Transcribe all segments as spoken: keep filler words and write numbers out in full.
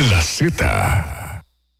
La Z.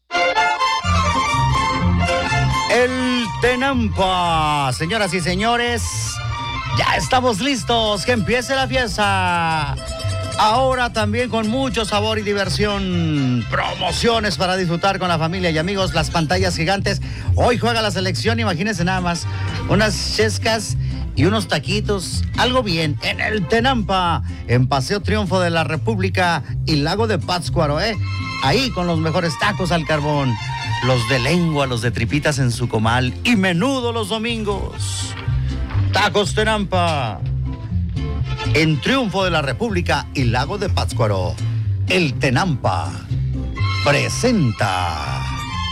El Tenampa, señoras y señores, ya estamos listos, que empiece la fiesta. Ahora también con mucho sabor y diversión. Promociones para disfrutar con la familia y amigos. Las pantallas gigantes. Hoy juega la selección, imagínense nada más. Unas chescas y unos taquitos. Algo bien en el Tenampa. En Paseo Triunfo de la República y Lago de Pátzcuaro, ¿eh? Ahí con los mejores tacos al carbón. Los de lengua, los de tripitas en su comal. Y menudo los domingos. Tacos Tenampa. En Triunfo de la República y Lago de Pátzcuaro, el Tenampa presenta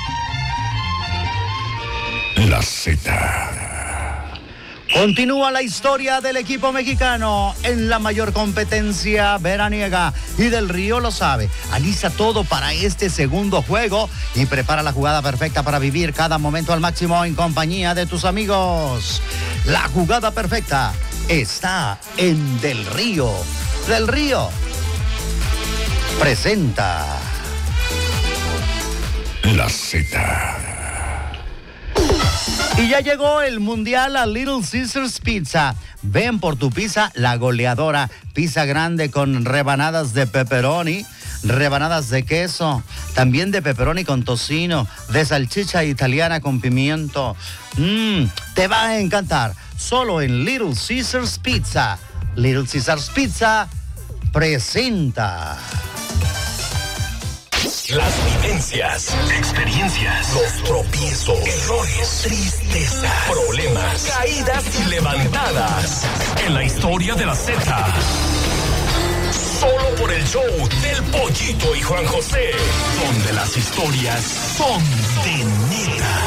La Z. Continúa la historia del equipo mexicano en la mayor competencia veraniega y Del Río lo sabe. Alista todo para este segundo juego y prepara la jugada perfecta para vivir cada momento al máximo en compañía de tus amigos. La jugada perfecta está en Del Río. Del Río presenta La Z. Y ya llegó el mundial a Little Caesars Pizza. Ven por tu pizza, la goleadora. Pizza grande con rebanadas de pepperoni, rebanadas de queso, también de pepperoni con tocino, de salchicha italiana con pimiento. Mmm, te va a encantar. Solo en Little Caesars Pizza. Little Caesars Pizza presenta Las vivencias, experiencias, los tropiezos, errores, tristezas, problemas, caídas y levantadas. En la historia de la Z. Solo por el show del Pollito y Juan José. Donde las historias son de neta.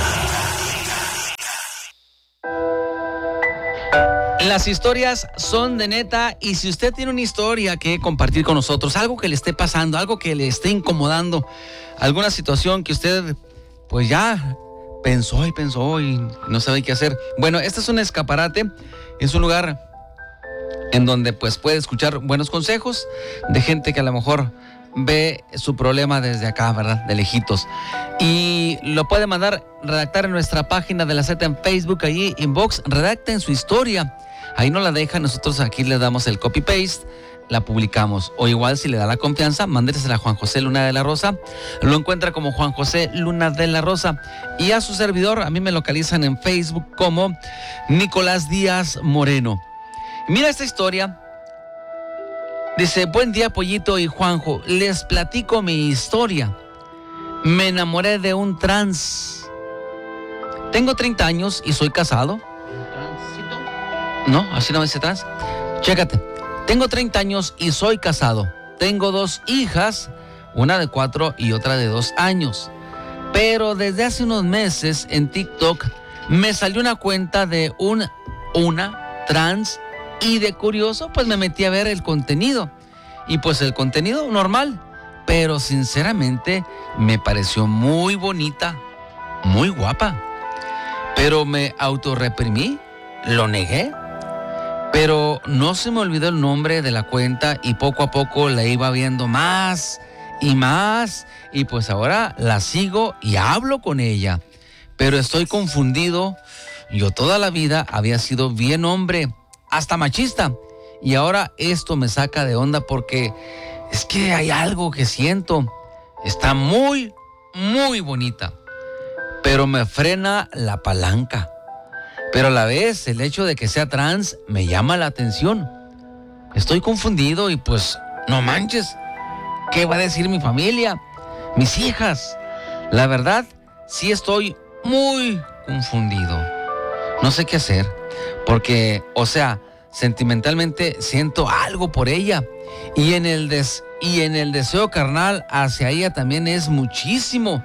Las historias son de neta, y si usted tiene una historia que compartir con nosotros, algo que le esté pasando, algo que le esté incomodando, alguna situación que usted pues ya pensó y pensó y no sabe qué hacer. Bueno, este es un escaparate, es un lugar en donde pues puede escuchar buenos consejos de gente que a lo mejor ve su problema desde acá, ¿verdad? De lejitos. Y lo puede mandar, redactar en nuestra página de la Z en Facebook, allí inbox, redacten su historia. Ahí nos la deja, nosotros aquí le damos el copy-paste, la publicamos. O igual, si le da la confianza, mándesela a Juan José Luna de la Rosa. Lo encuentra como Juan José Luna de la Rosa. Y a su servidor, a mí me localizan en Facebook como Nicolás Díaz Moreno. Mira esta historia. Dice: buen día, Pollito y Juanjo. Les platico mi historia. Me enamoré de un trans. Tengo treinta años y soy casado. No, así no dice trans. Chécate. Tengo treinta años y soy casado. Tengo dos hijas, una de cuatro y otra de dos años. Pero desde hace unos meses en TikTok me salió una cuenta de un, una trans, y de curioso pues me metí a ver el contenido. Y pues el contenido normal, pero sinceramente me pareció muy bonita, muy guapa. Pero me autorreprimí, lo negué. Pero no se me olvidó el nombre de la cuenta y poco a poco la iba viendo más y más. Y pues ahora la sigo y hablo con ella. Pero estoy confundido. Yo toda la vida había sido bien hombre, hasta machista. Y ahora esto me saca de onda porque es que hay algo que siento. Está muy, muy bonita. Pero me frena la palanca. Pero a la vez, el hecho de que sea trans me llama la atención. Estoy confundido y pues, no manches, ¿qué va a decir mi familia? Mis hijas. La verdad, sí estoy muy confundido. No sé qué hacer, porque, o sea, sentimentalmente siento algo por ella. Y en el, des- y en el deseo carnal hacia ella también es muchísimo.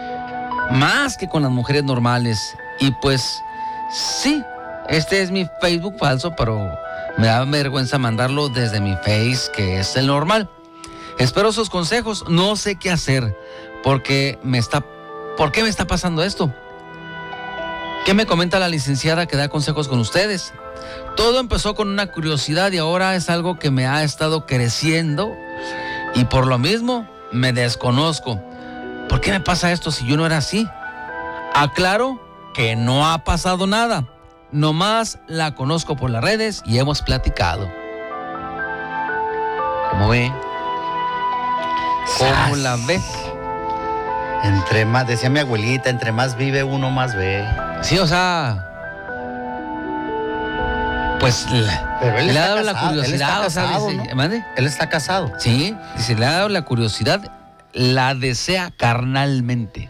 Más que con las mujeres normales. Y pues... sí, este es mi Facebook falso, pero me da vergüenza mandarlo desde mi Face, que es el normal. Espero sus consejos, no sé qué hacer, porque me está, ¿por qué me está pasando esto? ¿Qué me comenta la licenciada que da consejos con ustedes? Todo empezó con una curiosidad y ahora es algo que me ha estado creciendo, y por lo mismo me desconozco. ¿Por qué me pasa esto si yo no era así? Aclaro que no ha pasado nada. Nomás la conozco por las redes y hemos platicado. ¿Cómo ve? ¿Cómo la ve? Entre más, decía mi abuelita, entre más vive uno más ve. Sí, o sea, pues Pero él le está ha dado la casado, él curiosidad, está o sea, casado, dice, ¿no? ¿mande? Él está casado. Sí, dice, le ha dado la curiosidad, la desea carnalmente.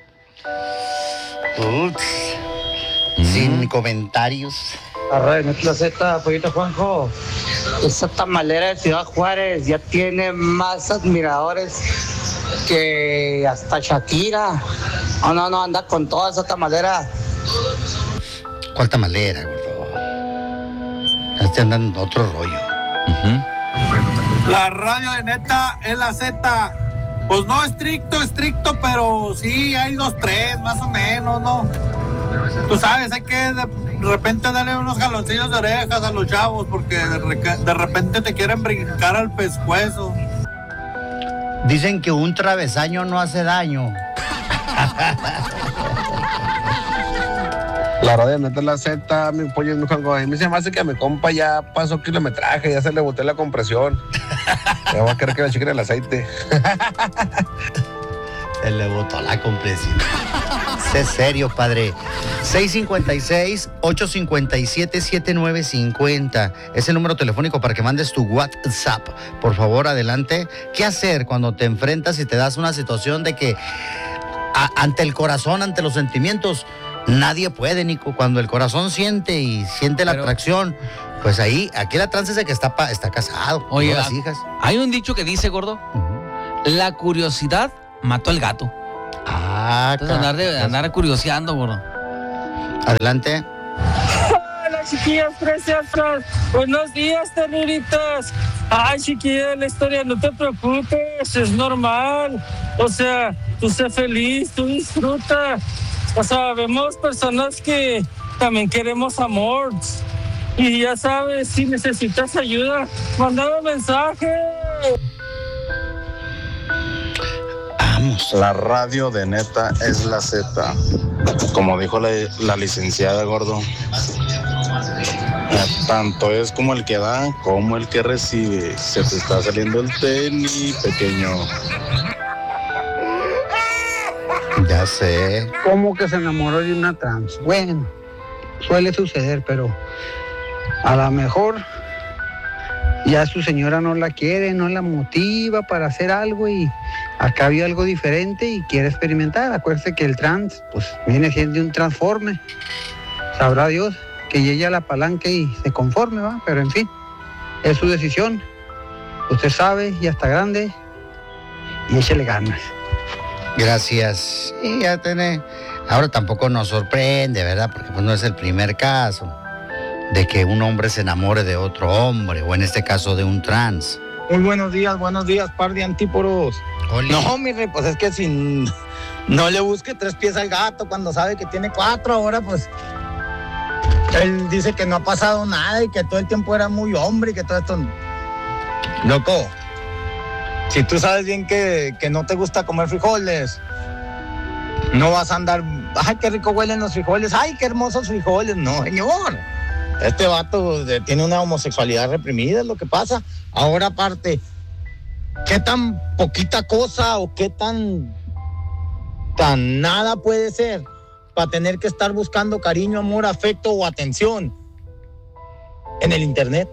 Ups. Mm. Sin comentarios. Arre, no la Z, pollito Juanjo. Esa tamalera de Ciudad Juárez ya tiene más admiradores que hasta Shakira. No, no, no, anda con toda esa tamalera. ¿Cuál tamalera, gordo? Este anda en otro rollo. Uh-huh. La radio de neta es la Z. Pues no estricto, estricto, pero sí hay dos, tres, más o menos, ¿no? Tú sabes, hay que de repente darle unos jaloncillos de orejas a los chavos porque de, re- de repente te quieren brincar al pescuezo. Dicen que un travesaño no hace daño. La radio neta es la Z, mi pollo, mi Juanjo. A mí se me hace que a mi compa ya pasó kilometraje, ya se le boté la compresión. Ya voy a querer que le chequen el aceite. Se le botó la compresión. Sé serio, padre. seis cinco seis, ocho cinco siete, siete nueve cinco cero. Es el número telefónico para que mandes tu WhatsApp. Por favor, adelante. ¿Qué hacer cuando te enfrentas y te das una situación de que a, ante el corazón, ante los sentimientos, nadie puede, Nico? Cuando el corazón siente y siente la Pero- atracción, pues ahí, aquí la trance es de que está, pa- está casado. Oye, con las ah, hijas. hay un dicho que dice, gordo, Ujú. la curiosidad mató al gato. Ah, Entonces andar, de, caray. andar curioseando, gordo. Adelante. Hola chiquillas preciosas, buenos días ternuritas. Ay chiquilla, la historia, no te preocupes, es normal. O sea, tú sé feliz, tú disfruta. O sea, vemos personas que también queremos amor. Y ya sabes, si necesitas ayuda, mándame un mensaje. Vamos. La radio de neta es la Z. Como dijo la, la licenciada Gordo, eh, tanto es como el que da como el que recibe. Se te está saliendo el tenis, pequeño. Ya sé. ¿Cómo que se enamoró de una trans? Bueno, suele suceder, pero a lo mejor ya su señora no la quiere, no la motiva para hacer algo y acá vio algo diferente y quiere experimentar. Acuérdese que el trans, pues, viene siendo un transforme. Sabrá Dios que ella la palanque y se conforme, ¿va? Pero en fin, es su decisión. Usted sabe, ya está grande y échele ganas. Gracias. Y ya tiene. Ahora tampoco nos sorprende, ¿verdad? Porque pues no es el primer caso de que un hombre se enamore de otro hombre, o en este caso de un trans. Muy buenos días, buenos días, par de antíporos. Oli. No, mi rey, pues es que si no le busque tres pies al gato cuando sabe que tiene cuatro ahora, pues él dice que no ha pasado nada y que todo el tiempo era muy hombre y que todo esto... Loco, si tú sabes bien que, que no te gusta comer frijoles, no vas a andar, ay, qué rico huelen los frijoles, ay, qué hermosos frijoles. No, señor. Este vato eh, tiene una homosexualidad reprimida, es lo que pasa. Ahora aparte, ¿qué tan poquita cosa o qué tan, tan nada puede ser para tener que estar buscando cariño, amor, afecto o atención en el internet?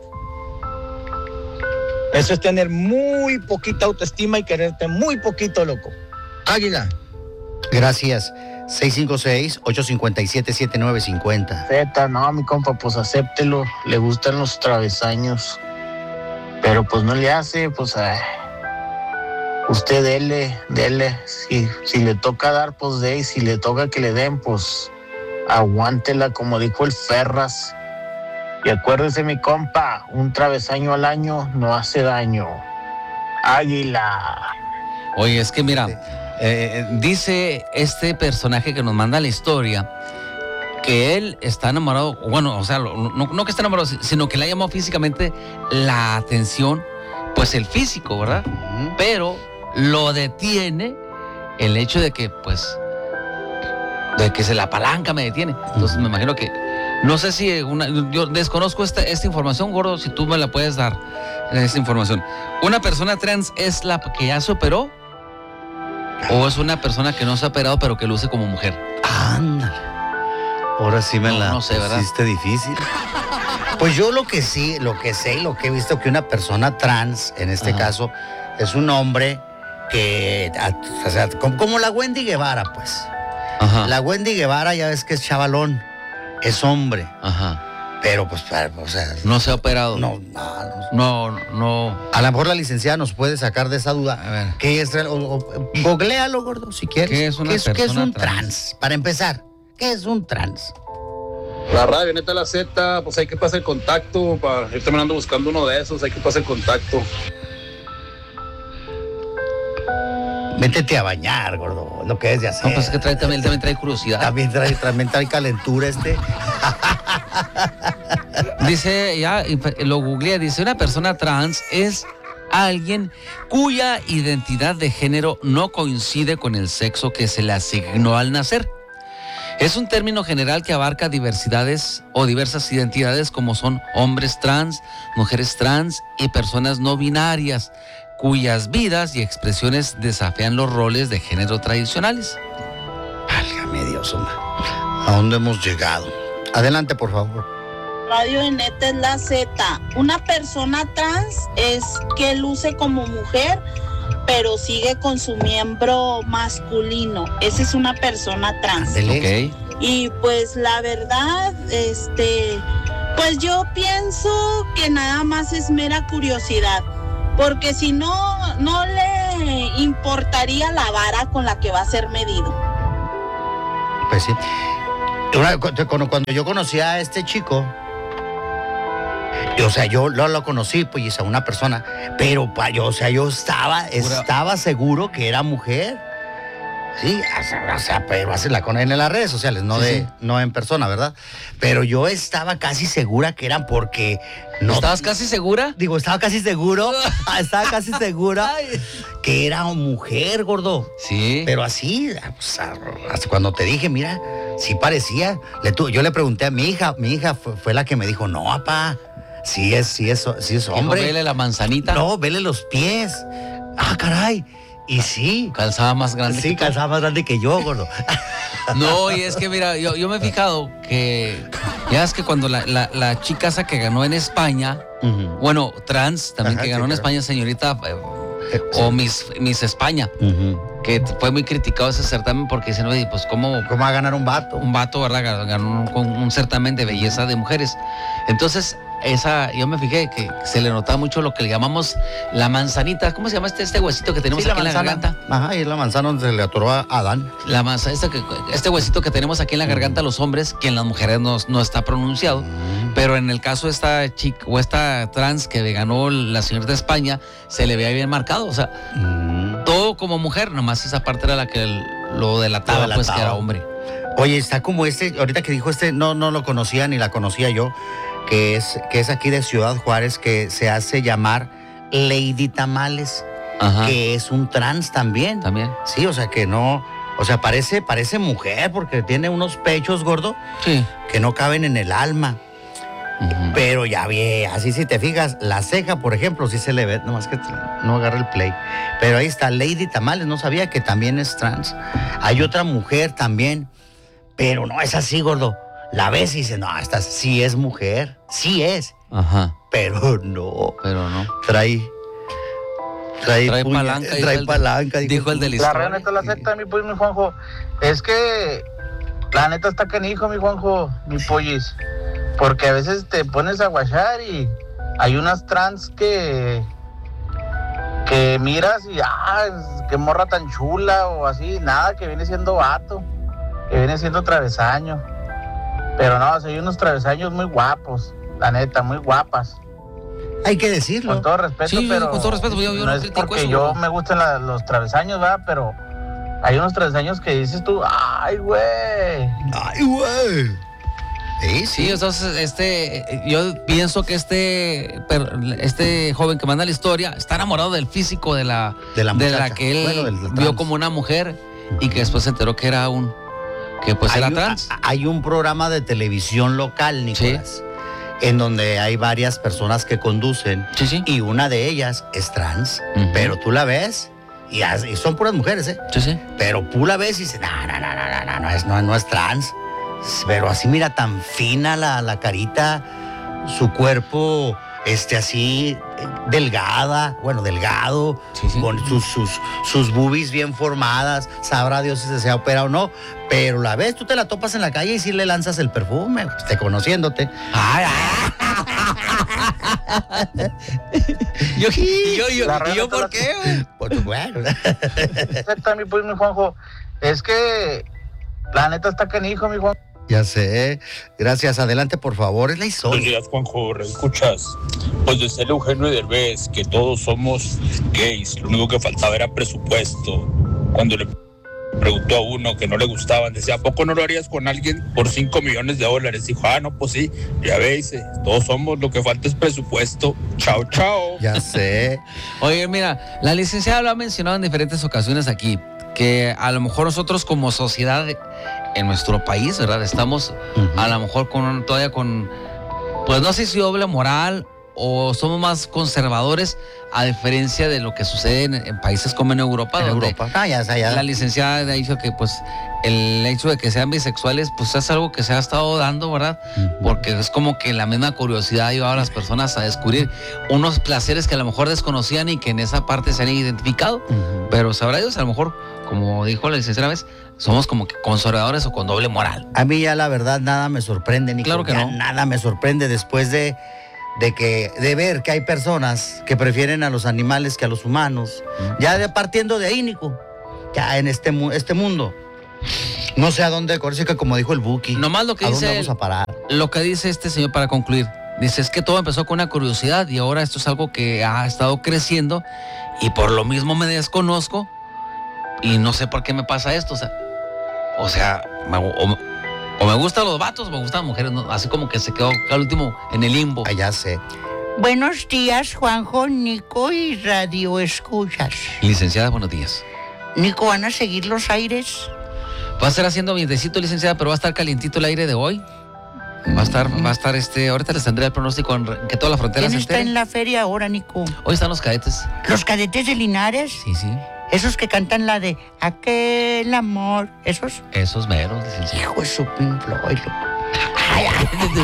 Eso es tener muy poquita autoestima y quererte muy poquito, loco. Águila. Gracias. seis cinco seis, ocho cinco siete, siete nueve cinco cero. Z, no, mi compa, pues acéptelo. Le gustan los travesaños. Pero pues no le hace, pues ay, usted dele, dele. Si, si le toca dar, pues dé. Y si le toca que le den, pues aguántela, como dijo el Ferras. Y acuérdese, mi compa, un travesaño al año no hace daño. Águila. Oye, es que mira, eh, dice este personaje que nos manda la historia que él está enamorado, bueno, o sea, no, no que está enamorado, sino que le ha llamado físicamente la atención, pues el físico, ¿verdad? Ujú. Pero lo detiene el hecho de que, pues, de que se la palanca me detiene. Entonces me imagino que, no sé si, una, yo desconozco esta, esta información, gordo, si tú me la puedes dar, esta información. ¿Una persona trans es la que ya se operó? ¿O es una persona que no se ha operado pero que luce como mujer? Ándale. Ahora sí me No, la no sé, ¿verdad? pusiste difícil. Pues yo lo que sí, lo que sé y lo que he visto que una persona trans, en este Ajá. caso, es un hombre que, a- o sea, como, como la Wendy Guevara, pues. Ajá. La Wendy Guevara ya ves que es chavalón, es hombre, Ajá. pero pues, para- o sea, No se ha operado. no, no, no. No, no. A lo mejor la licenciada nos puede sacar de esa duda. A ver. ¿Qué es? O, o- googléalo, gordo, si quieres. ¿Qué es una ¿Qué es, qué es persona un trans? trans? Para empezar, ¿qué es un trans? La radio, neta, la Z, pues hay que pasar el contacto. Para ir terminando buscando uno de esos, hay que pasar el contacto. Métete a bañar, gordo, lo que es de hacer. No, pues es que trae, también, también trae curiosidad. También trae, también trae calentura este. Dice, ya lo googleé, dice, una persona trans es alguien cuya identidad de género no coincide con el sexo que se le asignó al nacer. Es un término general que abarca diversidades o diversas identidades como son hombres trans, mujeres trans y personas no binarias, cuyas vidas y expresiones desafían los roles de género tradicionales. Válgame Dios, hombre. ¿A dónde hemos llegado? Adelante, por favor. Radio de Neta es la Z. Una persona trans es que luce como mujer, pero sigue con su miembro masculino. Esa es una persona trans. Dele. Ok. Y pues la verdad, este, pues yo pienso que nada más es mera curiosidad, porque si no, no le importaría la vara con la que va a ser medido. Pues sí. Una- cuando, cuando yo conocí a este chico, o sea, yo lo, lo conocí, pues, a una persona, pero pa, yo, o sea, yo estaba, estaba seguro que era mujer. Sí, o sea, o sea, pero hacerla con él en las redes sociales, no Sí, de, sí. no en persona, ¿verdad? Pero yo estaba casi segura que eran porque no. ¿Estabas casi segura? Digo, estaba casi seguro, estaba casi segura que era mujer, gordo. Sí. Pero así, o sea, hasta cuando te dije, mira, sí parecía. Le tu- yo le pregunté a mi hija, mi hija fue, fue la que me dijo, no, papá, sí es, sí es, sí es Dijo, hombre. vele la manzanita. No, vele los pies. Ah, caray. Y sí. Calzaba más grande. Sí, que tú. calzaba más grande que yo, gordo. No, y es que mira, yo, yo me he fijado que ya es que cuando la, la, la chica esa que ganó en España, Ujú. bueno, trans también Ajá, que sí, ganó en claro. España, señorita, eh, Eh, sí. o Miss, Miss España, Ujú. que fue muy criticado ese certamen porque dicen, oye, pues cómo ¿Cómo va a ganar un vato? un vato, ¿verdad? Ganó ganó un, con un certamen de belleza de mujeres. Entonces, esa, yo me fijé que se le notaba mucho lo que le llamamos la manzanita. ¿Cómo se llama este, este huesito que tenemos Sí, aquí en la garganta? Ajá, y la manzana donde se le atoró a Adán. La manzana, este, que- este huesito que tenemos aquí en la garganta los hombres, que en las mujeres no, no está pronunciado. Pero en el caso de esta chica o esta trans que ganó la señorita de España, se le veía bien marcado. O sea, Mm. todo como mujer, nomás esa parte era la que el- lo delataba, Lo pues que delataba. era hombre. Oye, está como este, ahorita que dijo este, no, no lo conocía ni la conocía yo, que es, que es aquí de Ciudad Juárez, que se hace llamar Lady Tamales, Ajá. que es un trans también. También. Sí, o sea que no, o sea, parece, parece mujer porque tiene unos pechos, gordo, Sí. que no caben en el alma. Ujú. Pero ya vi, así si te fijas, la ceja, por ejemplo, sí se le ve, nomás que no agarra el play. Pero ahí está Lady Tamales, no sabía que también es trans. Hay otra mujer también, pero no es así, gordo. La ves y dices, no, esta sí es mujer, sí es, Ajá. pero no. Pero no. Trae, trae, Trae puña- palanca, dijo trae el- palanca. dijo el de la La historia. real neta la Z, mi pues, mi Juanjo. Es que la neta está canijo, mi Juanjo, mi pollis. Porque a veces te pones a guachar y hay unas trans que que miras y ah, qué morra tan chula o así, nada, que viene siendo vato, que viene siendo travesaño. Pero no, o sea, hay unos travesaños muy guapos, la neta, muy guapas. Hay que decirlo. Con todo respeto, Sí, pero con todo respeto, yo- yo no no es critico porque eso, yo bro. me gustan la- los travesaños, ¿verdad? Pero hay unos travesaños que dices tú, ay, güey. Ay, güey. Sí, sí. Entonces, este, yo pienso que este, este joven que manda la historia está enamorado del físico de la, de la, de la que él bueno, del vio trans. como una mujer y que después se enteró que era un, que pues hay era un, trans. Hay un programa de televisión local, Nicolás, sí, en donde hay varias personas que conducen, sí, sí, y una de ellas es trans, uh-huh, pero tú la ves y, y son puras mujeres, ¿eh? Sí, sí. Pero tú la ves y dices, no, no, no, no, no, no, es, no, no es trans. Pero así, mira, tan fina la, la carita, su cuerpo, este, así, delgada, bueno, delgado, sí, sí, con sus, sus, sus boobies bien formadas, sabrá Dios si se sea operado o no, pero la ves, tú te la topas en la calle y sí le lanzas el perfume, esté conociéndote. Ay, ay. yo, yo, yo, ¿y yo por qué, güey? Pues bueno. mi pues, mi Juanjo, es que la neta está canijo, mi Juan. Ya sé. Gracias. Adelante, por favor. Es la historia. Buenos días, Juanjo. ¿Escuchas? Pues desde el Eugenio Derbez, que todos somos gays. Lo único que faltaba era presupuesto. Cuando le preguntó a uno que no le gustaban, decía, ¿a poco no lo harías con alguien por cinco millones de dólares? Dijo, ah, no, pues sí. Ya veis, todos somos, lo que falta es presupuesto. Chao, chao. Ya sé. Oye, mira, la licenciada lo ha mencionado en diferentes ocasiones aquí, que a lo mejor nosotros como sociedad en nuestro país, ¿verdad? Estamos uh-huh, a lo mejor con todavía con, pues no sé si doble moral o somos más conservadores a diferencia de lo que sucede en, en países como en Europa. En donde Europa. Ah, ya, ya. La licenciada ha dicho que pues el hecho de que sean bisexuales pues es algo que se ha estado dando, ¿verdad? Uh-huh. Porque es como que la misma curiosidad ha llevado a las personas a descubrir unos placeres que a lo mejor desconocían y que en esa parte se han identificado. Uh-huh. Pero sabrá Dios, a lo mejor, como dijo la licenciada vez, somos como que conservadores o con doble moral. A mí ya la verdad nada me sorprende, Nico. Claro que no. Nada me sorprende después de, de que de ver que hay personas que prefieren a los animales que a los humanos. Uh-huh. Ya de, partiendo de ahí, Nico, ya en este, este mundo, no sé a dónde, que como dijo el Buki. Nomás lo que ¿a dice dónde vamos a parar? Lo que dice este señor para concluir. Dice, es que todo empezó con una curiosidad y ahora esto es algo que ha estado creciendo y por lo mismo me desconozco y no sé por qué me pasa esto, o sea, o sea, me, o, o me gustan los vatos o me gustan las mujeres, ¿no? Así como que se quedó al último en el limbo. Ah, ya sé. Buenos días, Juanjo, Nico y Radio Escuchas. Licenciada, buenos días. Nico, ¿van a seguir los aires? Va a estar haciendo vientecito, licenciada, pero va a estar calientito el aire de hoy. Va a estar, va a estar este, ahorita les tendré el pronóstico en que toda la frontera ¿Quién se está entere. en la feria ahora, Nico? Hoy están los cadetes. ¿Los cadetes de Linares? Sí, sí. Esos que cantan la de aquel amor, ¿esos? Esos meros, licenciada. Hijo de su Pink Floyd. Ay, ay.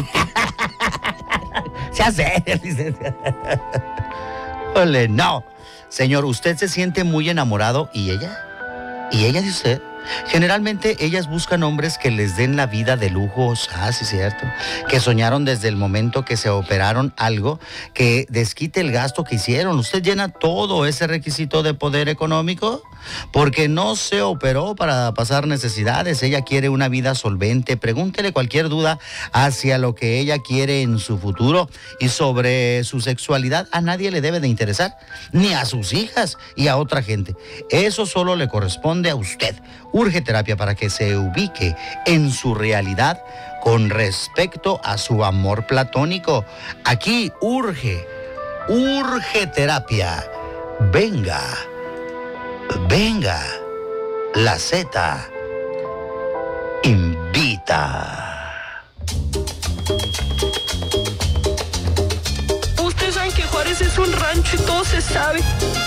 Se hace, licenciada. Ole, no. Señor, usted se siente muy enamorado y ella. ¿Y ella de usted? Generalmente ellas buscan hombres que les den la vida de lujos, ah, sí, cierto, que soñaron desde el momento que se operaron algo, que desquite el gasto que hicieron. ¿Usted llena todo ese requisito de poder económico? Porque no se operó para pasar necesidades, ella quiere una vida solvente. Pregúntele cualquier duda hacia lo que ella quiere en su futuro y sobre su sexualidad a nadie le debe de interesar, ni a sus hijas y a otra gente. Eso solo le corresponde a usted. Urge terapia para que se ubique en su realidad con respecto a su amor platónico. Aquí urge, urge terapia. Venga, venga, la Z invita. Ustedes saben que Juárez es un rancho y todo se sabe.